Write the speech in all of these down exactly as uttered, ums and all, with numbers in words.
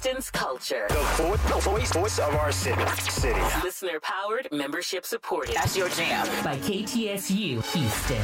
Houston's culture. The voice, voice of our city. city. Listener powered, membership supported. That's your jam. By K T S U Houston.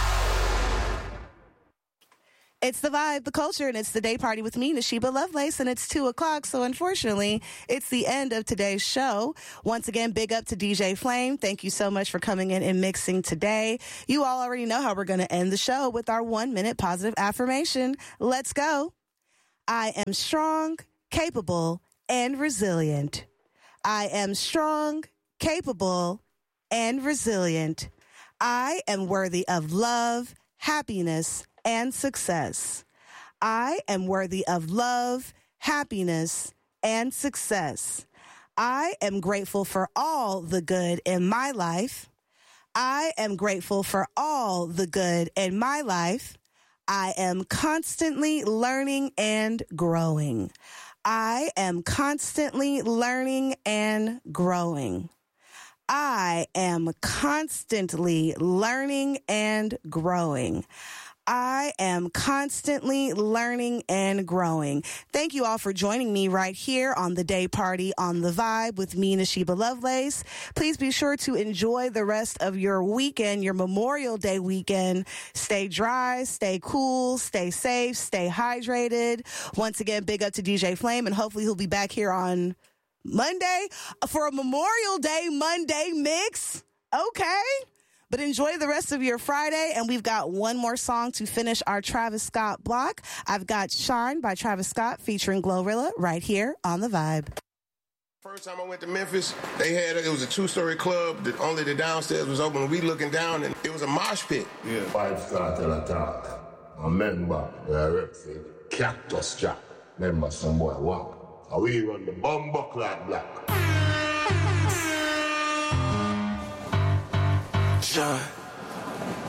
It's the vibe, the culture, and it's the day party with me, Nashiba Lovelace, and it's two o'clock, so unfortunately, it's the end of today's show. Once again, big up to D J Flame. Thank you so much for coming in and mixing today. You all already know how we're going to end the show with our one-minute positive affirmation. Let's go. I am strong, capable, and resilient. I am strong, capable, and resilient. I am worthy of love, happiness, and success. I am worthy of love, happiness, and success. I am grateful for all the good in my life. I am grateful for all the good in my life. I am constantly learning and growing. I am constantly learning and growing. I am constantly learning and growing. I am constantly learning and growing. Thank you all for joining me right here on the day party on the vibe with me, Nashiba Lovelace. Please be sure to enjoy the rest of your weekend, your Memorial Day weekend. Stay dry, stay cool, stay safe, stay hydrated. Once again, big up to D J Flame, and hopefully he'll be back here on Monday for a Memorial Day Monday mix. Okay. But enjoy the rest of your Friday, and we've got one more song to finish our Travis Scott block. I've got Shine by Travis Scott featuring Glorilla right here on The Vibe. First time I went to Memphis, they had, it was a two-story club that only the downstairs was open. We looking down, and it was a mosh pit. Yeah. Five star tell a talk. I remember the rep said, Cactus Jack. Remember some boy walk. And we run the Bumbo Clad Black. Shine.